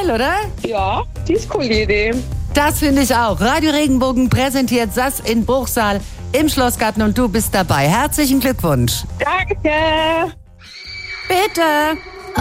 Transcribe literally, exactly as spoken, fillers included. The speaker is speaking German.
geil, oder? Ja, die ist cool, die Idee. Das finde ich auch. Radio Regenbogen präsentiert Sass in Bruchsal im Schlossgarten und du bist dabei. Herzlichen Glückwunsch. Danke. Bitte.